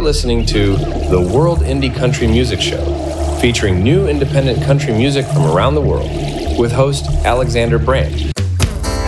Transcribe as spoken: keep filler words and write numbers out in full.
listening to the World Indie Country Music Show, featuring new independent country music from around the world, with host Alexander Brandt.